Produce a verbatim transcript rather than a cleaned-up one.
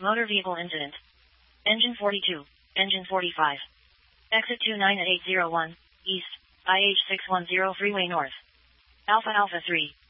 Motor vehicle incident. Engine forty-two. Engine forty-five. Exit two nine at eight zero one, East, I H six one zero Freeway North. Alpha Alpha three.